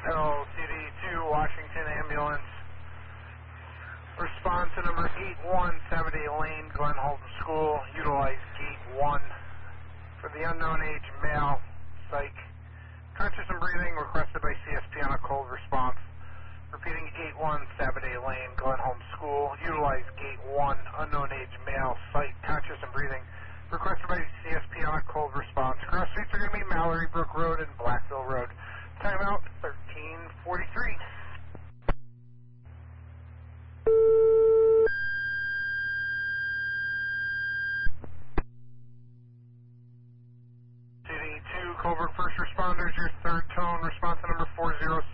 LCD2 Washington ambulance. Response to number 8170 Lane, Glen Holton School. Utilize gate 1 for the unknown age male. Psych. Conscious and breathing requested by CSP on a cold response. Repeating 8170 Lane, Glen Holton School. Utilize gate 1, unknown age male. Psych. Conscious and breathing requested by CSP on a cold response. Cross streets are going to be Mallory Brook Road and Blackville Road. Timeout 1343. CD2, Covert First Responders, your third tone, response to number 4069